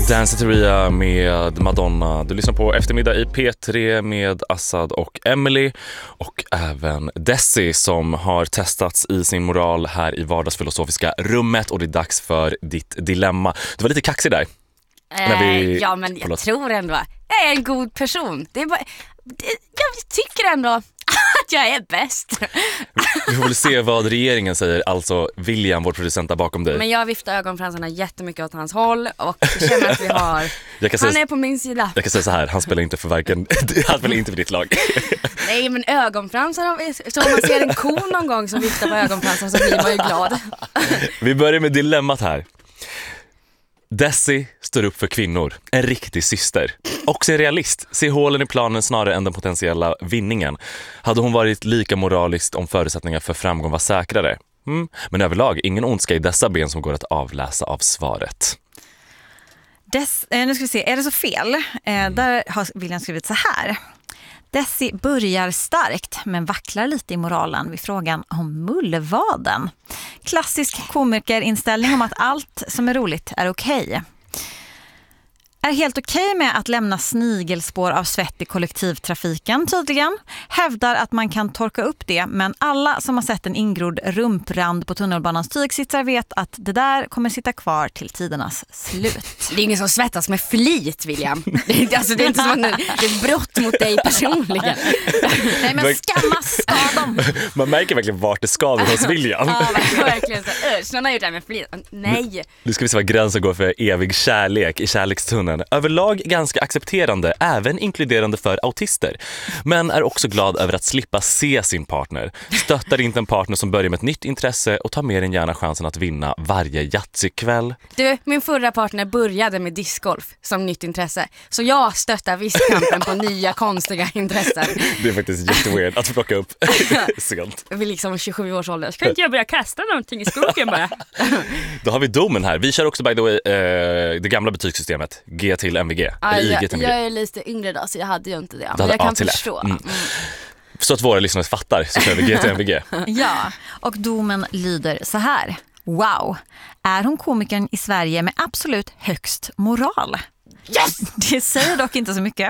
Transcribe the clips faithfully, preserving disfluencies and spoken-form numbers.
Danceteria med Madonna. Du lyssnar på Eftermiddag i P tre med Assad och Emily och även Desi som har testats i sin moral här i vardagsfilosofiska rummet, och det är dags för ditt dilemma. Du var lite kaxig där. Eh, när vi... Ja, men jag Förlåt. tror ändå jag är en god person. Det är bara... det... Jag tycker ändå att jag är bäst. Vi får väl se vad regeringen säger. Alltså William, vår producent där bakom dig. Men jag viftar ögonfransarna jättemycket åt hans håll och känner att vi har... Jag kan Han säga... är på min sida. Jag kan säga så här, han spelar inte för varken... Han spelar inte för ditt lag. Nej, men ögonfransar har vi... Så om man ser en ko någon gång som viftar på ögonfransar så blir man ju glad. Vi börjar med dilemmat här. Desi står upp för kvinnor, en riktig syster. Också en realist, ser hålen i planen snarare än den potentiella vinningen. Hade hon varit lika moraliskt om förutsättningar för framgång var säkrare? Mm. Men överlag, ingen ondska i dessa ben som går att avläsa av svaret. Des, eh, nu ska vi se, är det så fel? Eh, där har William skrivit så här. Desi börjar starkt men vacklar lite i moralen vid frågan om mullvaden. Klassisk komikerinställning om att allt som är roligt är okej. Är helt okej med att lämna snigelspår av svett i kollektivtrafiken tydligen. Hävdar att man kan torka upp det, men alla som har sett en ingrodd rumprand på tunnelbanans tygsitsar vet att det där kommer sitta kvar till tidernas slut. Det är ingen som svettas med flit, William. Det är, alltså, det är inte som att det är brott mot dig personligen. Nej, men skammas ska de. Man märker verkligen vart det skaver hos William. Ja, verkligen så. Ösch, någon har gjort det här med flit. Nej. Nu, nu ska vi se vad gränsen går för evig kärlek i kärlekstunneln. Överlag ganska accepterande, även inkluderande för autister. Men är också glad över att slippa se sin partner. Stöttar inte en partner som börjar med ett nytt intresse och tar mer än gärna chansen att vinna varje Yatzy-kväll. Du, min förra partner började med discgolf som nytt intresse. Så jag stöttar visst kampen på nya konstiga intressen. Det är faktiskt jätteweird att plocka upp sent. Jag vill liksom tjugosju års ålder. Ska inte jag börja kasta någonting i skogen bara? Då har vi domen här. Vi kör också by the way eh, det gamla betygssystemet. G till M V G. Ja, eller I G jag, till M V G. jag är lite yngre då så jag hade ju inte det. Men hade jag kan A till F. förstå. Mm. Så att våra lyssnare fattar så kör vi G till M V G. Ja, och domen lyder så här. Wow, är hon komikern i Sverige med absolut högst moral? Yes! Det säger dock inte så mycket.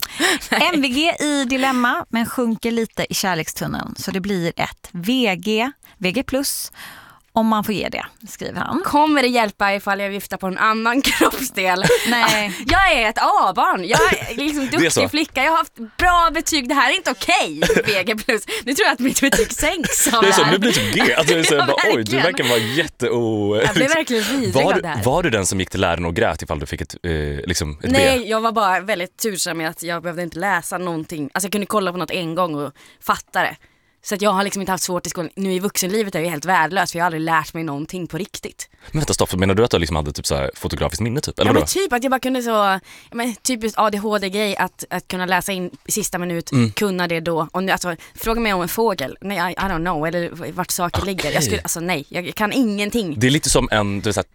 M V G i dilemma men sjunker lite i kärlekstunneln. Så det blir ett V G, V G plus om man får ge det, skriver han. Kommer det hjälpa ifall jag viftar på en annan kroppsdel? Nej. Jag är ett A-barn. Jag är liksom duktig flicka. Jag har haft bra betyg. Det här är inte okej. V G plus. Nu tror jag att mitt betyg sänks. Det är så, nu blir det typ G. Alltså, det är så, Ja, bara, oj, du verkar vara jätteo... Jag blev verkligen vidrig var, av det här. var du den som gick till läraren och grät ifall du fick ett, eh, liksom ett Nej, B? jag var bara väldigt tursam med att jag behövde inte läsa någonting. Alltså jag kunde kolla på något en gång och fatta det. Så att jag har liksom inte haft svårt i skolan. Nu i vuxenlivet är jag helt värdelös för jag har aldrig lärt mig någonting på riktigt. Men vänta, stopp, menar du att du liksom hade typ så här fotografiskt minne typ? Eller ja, vadå? men typ att jag bara kunde så, ja, men typiskt A D H D-grej att, att kunna läsa in i sista minut, mm. kunna det då. Och nu, alltså, fråga mig om en fågel, nej, I, I don't know, eller vart saker okay. ligger. Jag skulle, alltså nej, jag kan ingenting. Det är lite som en, du vet, så här,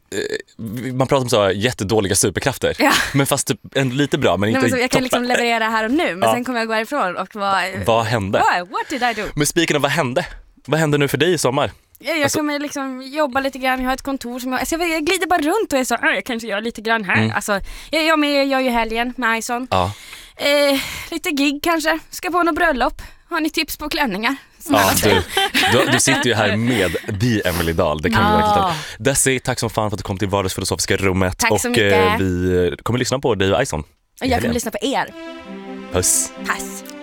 man pratar om så här jättedåliga superkrafter, ja. Men fast typ en lite bra, men inte nej, men så, jag kan toppen. liksom leverera här och nu, men ja. sen kommer jag gå härifrån och vad... Vad hände? Oh, what did I do? Men speaking of vad hände? Vad hände nu för dig i sommar? Jag, jag alltså, kommer liksom jobba lite grann, jag har ett kontor som jag... Alltså jag, jag glider bara runt och jag sa, jag kanske gör lite grann här. Mm. Alltså, jag, jag, med, jag gör ju helgen med Ison. Ja. Eh, lite gig kanske, ska på något bröllop. Har ni tips på klänningar? Ja, du, du, du sitter ju här med The Emily Dahl. Det kan ah. du verkligen ta. Desi, tack som fan för att du kom till vardagsfilosofiska rummet. Tack och så mycket. vi kommer lyssna på dig och Ison. Och jag kommer lyssna på er. Puss. Pass.